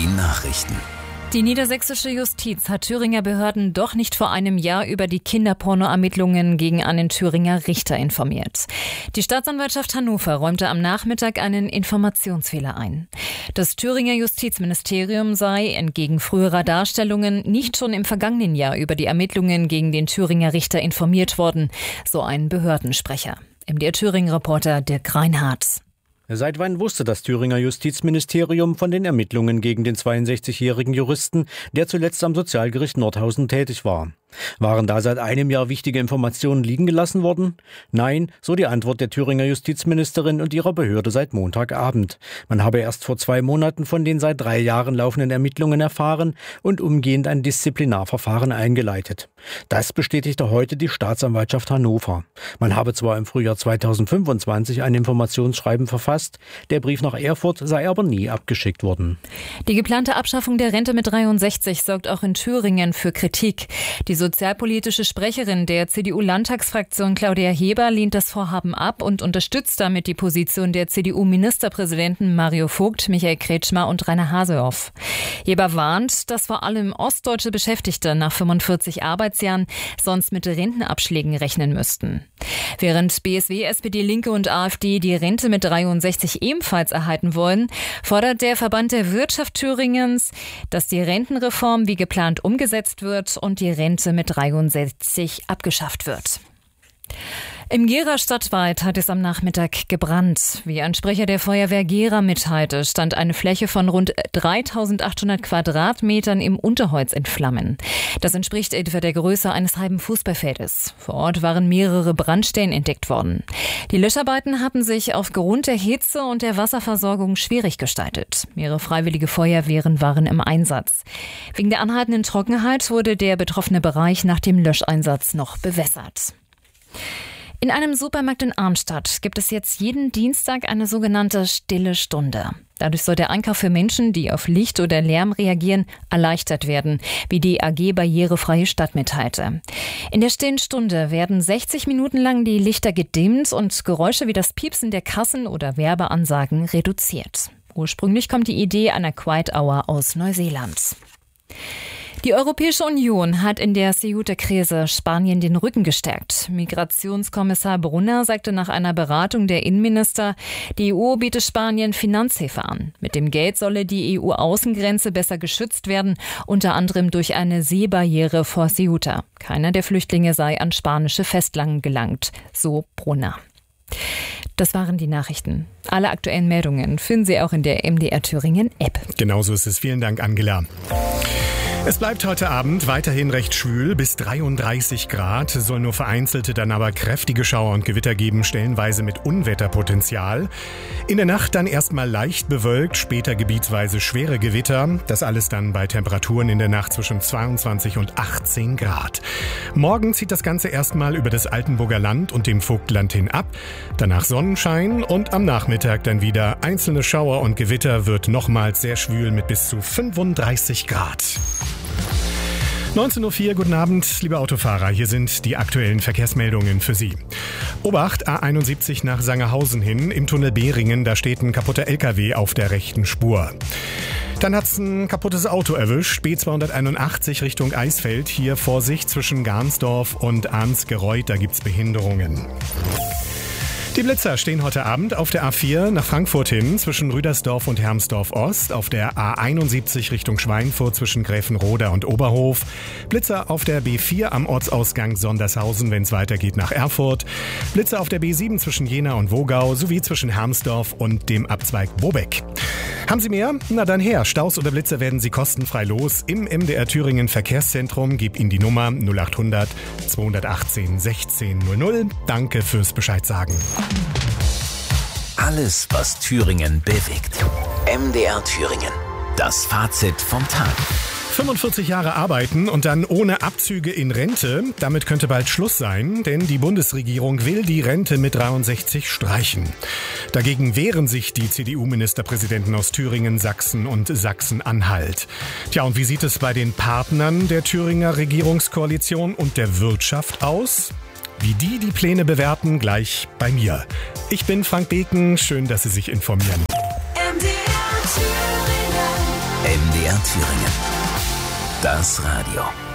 Nachrichten. Die niedersächsische Justiz hat Thüringer Behörden doch nicht vor einem Jahr über die Kinderpornoermittlungen gegen einen Thüringer Richter informiert. Die Staatsanwaltschaft Hannover räumte am Nachmittag einen Informationsfehler ein. Das Thüringer Justizministerium sei, entgegen früherer Darstellungen, nicht schon im vergangenen Jahr über die Ermittlungen gegen den Thüringer Richter informiert worden, so ein Behördensprecher. MDR Thüringen-Reporter Dirk Reinhardt. Seit wann wusste das Thüringer Justizministerium von den Ermittlungen gegen den 62-jährigen Juristen, der zuletzt am Sozialgericht Nordhausen tätig war? Waren da seit einem Jahr wichtige Informationen liegen gelassen worden? Nein, so die Antwort der Thüringer Justizministerin und ihrer Behörde seit Montagabend. Man habe erst vor 2 Monaten von den seit 3 Jahren laufenden Ermittlungen erfahren und umgehend ein Disziplinarverfahren eingeleitet. Das bestätigte heute die Staatsanwaltschaft Hannover. Man habe zwar im Frühjahr 2025 ein Informationsschreiben verfasst, der Brief nach Erfurt sei aber nie abgeschickt worden. Die geplante Abschaffung der Rente mit 63 sorgt auch in Thüringen für Kritik. Die sozialpolitische Sprecherin der CDU-Landtagsfraktion Claudia Heber lehnt das Vorhaben ab und unterstützt damit die Position der CDU-Ministerpräsidenten Mario Vogt, Michael Kretschmer und Rainer Hasehoff. Heber warnt, dass vor allem ostdeutsche Beschäftigte nach 45 Arbeitsjahren sonst mit Rentenabschlägen rechnen müssten. Während BSW, SPD, Linke und AfD die Rente mit 63 ebenfalls erhalten wollen, fordert der Verband der Wirtschaft Thüringens, dass die Rentenreform wie geplant umgesetzt wird und die Rente mit 63 abgeschafft wird. Im Gera Stadtwald hat es am Nachmittag gebrannt. Wie ein Sprecher der Feuerwehr Gera mitteilte, stand eine Fläche von rund 3.800 Quadratmetern im Unterholz in Flammen. Das entspricht etwa der Größe eines halben Fußballfeldes. Vor Ort waren mehrere Brandstellen entdeckt worden. Die Löscharbeiten hatten sich aufgrund der Hitze und der Wasserversorgung schwierig gestaltet. Mehrere freiwillige Feuerwehren waren im Einsatz. Wegen der anhaltenden Trockenheit wurde der betroffene Bereich nach dem Löscheinsatz noch bewässert. In einem Supermarkt in Arnstadt gibt es jetzt jeden Dienstag eine sogenannte Stille Stunde. Dadurch soll der Einkauf für Menschen, die auf Licht oder Lärm reagieren, erleichtert werden, wie die AG Barrierefreie Stadt mitteilte. In der Stillen Stunde werden 60 Minuten lang die Lichter gedimmt und Geräusche wie das Piepsen der Kassen oder Werbeansagen reduziert. Ursprünglich kommt die Idee einer Quiet Hour aus Neuseeland. Die Europäische Union hat in der Ceuta-Krise Spanien den Rücken gestärkt. Migrationskommissar Brunner sagte nach einer Beratung der Innenminister, die EU biete Spanien Finanzhilfe an. Mit dem Geld solle die EU-Außengrenze besser geschützt werden, unter anderem durch eine Seebarriere vor Ceuta. Keiner der Flüchtlinge sei an spanische Festland gelangt, so Brunner. Das waren die Nachrichten. Alle aktuellen Meldungen finden Sie auch in der MDR Thüringen App. Genauso ist es. Vielen Dank, Angela. Es bleibt heute Abend weiterhin recht schwül, bis 33 Grad. Es soll nur vereinzelte, dann aber kräftige Schauer und Gewitter geben, stellenweise mit Unwetterpotenzial. In der Nacht dann erstmal leicht bewölkt, später gebietsweise schwere Gewitter. Das alles dann bei Temperaturen in der Nacht zwischen 22 und 18 Grad. Morgen zieht das Ganze erstmal über das Altenburger Land und dem Vogtland hin ab. Danach Sonnenschein und am Nachmittag dann wieder einzelne Schauer und Gewitter, wird nochmals sehr schwül mit bis zu 35 Grad. 19.04 Uhr, guten Abend, liebe Autofahrer. Hier sind die aktuellen Verkehrsmeldungen für Sie. Obacht, A71 nach Sangerhausen hin, im Tunnel Behringen, da steht ein kaputter LKW auf der rechten Spur. Dann hat's ein kaputtes Auto erwischt, B281 Richtung Eisfeld. Hier Vorsicht zwischen Garnsdorf und Arnsgereuth, da gibt's Behinderungen. Die Blitzer stehen heute Abend auf der A4 nach Frankfurt hin, zwischen Rüdersdorf und Hermsdorf Ost, auf der A71 Richtung Schweinfurt zwischen Gräfenroda und Oberhof, Blitzer auf der B4 am Ortsausgang Sondershausen, wenn es weitergeht nach Erfurt, Blitzer auf der B7 zwischen Jena und Wogau sowie zwischen Hermsdorf und dem Abzweig Bobeck. Haben Sie mehr? Na dann her. Staus oder Blitzer werden Sie kostenfrei los im MDR Thüringen Verkehrszentrum. Gib Ihnen die Nummer 0800 218 1600. Danke fürs Bescheid sagen. Alles, was Thüringen bewegt. MDR Thüringen. Das Fazit vom Tag. 45 Jahre arbeiten und dann ohne Abzüge in Rente. Damit könnte bald Schluss sein, denn die Bundesregierung will die Rente mit 63 streichen. Dagegen wehren sich die CDU-Ministerpräsidenten aus Thüringen, Sachsen und Sachsen-Anhalt. Tja, und wie sieht es bei den Partnern der Thüringer Regierungskoalition und der Wirtschaft aus? Wie die Pläne bewerten, gleich bei mir. Ich bin Frank Beken, schön, dass Sie sich informieren. MDR Thüringen. Das Radio.